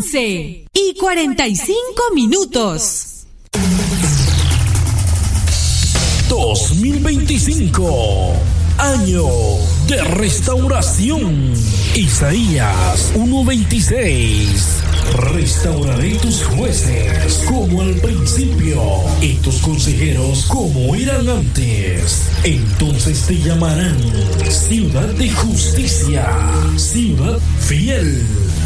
11:45. 2025, año de restauración. Isaías 1:26. Restauraré tus jueces como al principio y tus consejeros como eran antes. Entonces te llamarán ciudad de justicia, ciudad fiel.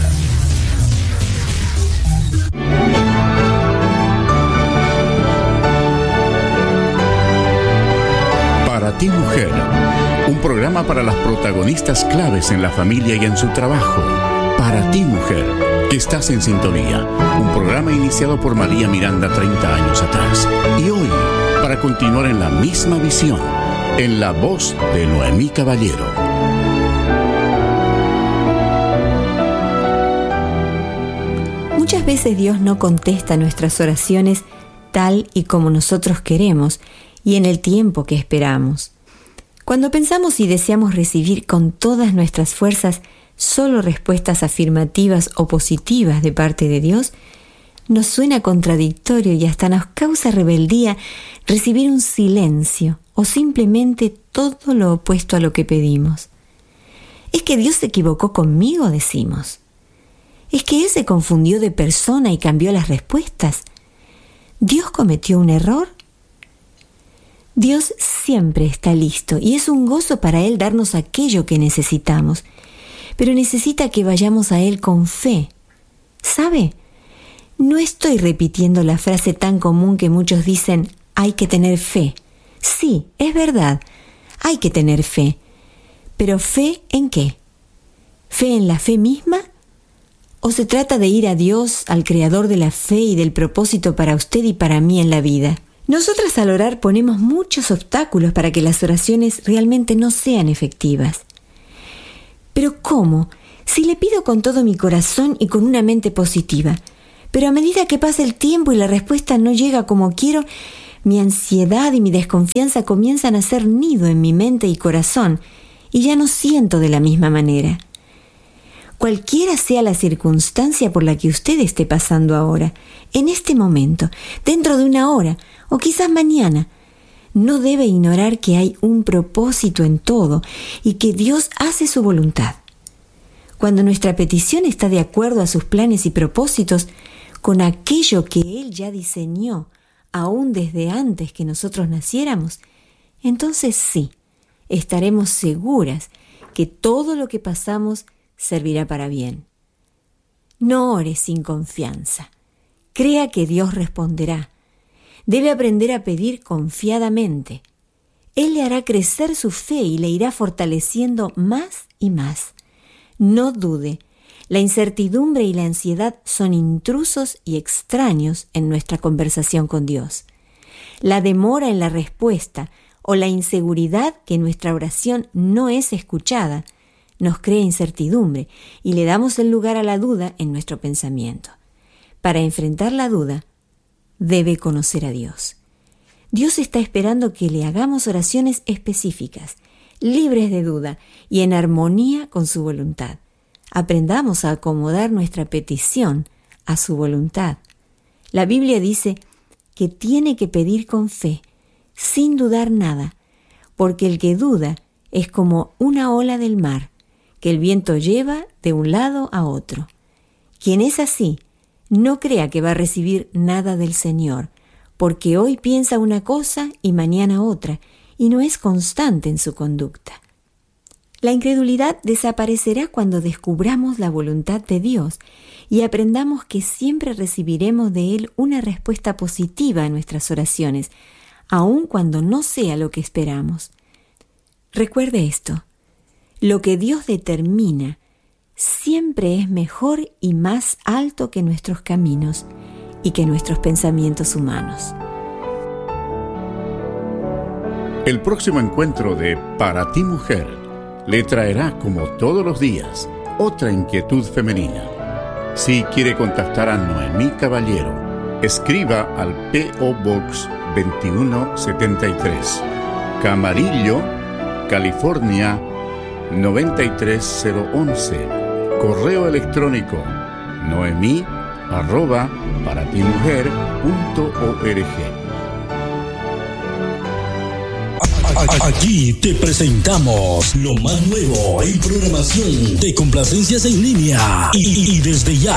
Para ti, mujer, un programa para las protagonistas claves en la familia y en su trabajo. Para ti, mujer, que estás en sintonía, un programa iniciado por María Miranda 30 años atrás. Y hoy, para continuar en la misma visión, en la voz de Noemí Caballero. Muchas veces Dios no contesta nuestras oraciones tal y como nosotros queremos y en el tiempo que esperamos. Cuando pensamos y deseamos recibir con todas nuestras fuerzas solo respuestas afirmativas o positivas de parte de Dios, nos suena contradictorio y hasta nos causa rebeldía recibir un silencio o simplemente todo lo opuesto a lo que pedimos. ¿Es que Dios se equivocó conmigo?, decimos. ¿Es que Él se confundió de persona y cambió las respuestas? ¿Dios cometió un error? Dios siempre está listo y es un gozo para Él darnos aquello que necesitamos, pero necesita que vayamos a Él con fe. ¿Sabe? No estoy repitiendo la frase tan común que muchos dicen, hay que tener fe. Sí, es verdad, hay que tener fe. ¿Pero fe en qué? ¿Fe en la fe misma? ¿O se trata de ir a Dios, al Creador de la fe y del propósito para usted y para mí en la vida? Nosotras al orar ponemos muchos obstáculos para que las oraciones realmente no sean efectivas. ¿Pero cómo? Si le pido con todo mi corazón y con una mente positiva, pero a medida que pasa el tiempo y la respuesta no llega como quiero, mi ansiedad y mi desconfianza comienzan a hacer nido en mi mente y corazón y ya no siento de la misma manera. Cualquiera sea la circunstancia por la que usted esté pasando ahora, en este momento, dentro de una hora o quizás mañana, no debe ignorar que hay un propósito en todo y que Dios hace su voluntad. Cuando nuestra petición está de acuerdo a sus planes y propósitos, con aquello que Él ya diseñó, aún desde antes que nosotros naciéramos, entonces sí, estaremos seguras que todo lo que pasamos servirá para bien. No ore sin confianza. Crea que Dios responderá. Debe aprender a pedir confiadamente. Él le hará crecer su fe y le irá fortaleciendo más y más. No dude, la incertidumbre y la ansiedad son intrusos y extraños en nuestra conversación con Dios. La demora en la respuesta o la inseguridad que nuestra oración no es escuchada nos crea incertidumbre y le damos el lugar a la duda en nuestro pensamiento. Para enfrentar la duda, debe conocer a Dios. Dios está esperando que le hagamos oraciones específicas, libres de duda y en armonía con su voluntad. Aprendamos a acomodar nuestra petición a su voluntad. La Biblia dice que tiene que pedir con fe, sin dudar nada, porque el que duda es como una ola del mar, que el viento lleva de un lado a otro. Quien es así, no crea que va a recibir nada del Señor, porque hoy piensa una cosa y mañana otra, y no es constante en su conducta. La incredulidad desaparecerá cuando descubramos la voluntad de Dios y aprendamos que siempre recibiremos de Él una respuesta positiva a nuestras oraciones, aun cuando no sea lo que esperamos. Recuerde esto, lo que Dios determina siempre es mejor y más alto que nuestros caminos y que nuestros pensamientos humanos. El próximo encuentro de Para ti, mujer, le traerá, como todos los días, otra inquietud femenina. Si quiere contactar a Noemí Caballero, escriba al P.O. Box 2173, Camarillo, California 93011. Correo electrónico noemi@paratimujer.org. Aquí te presentamos lo más nuevo en programación de complacencias en línea y desde ya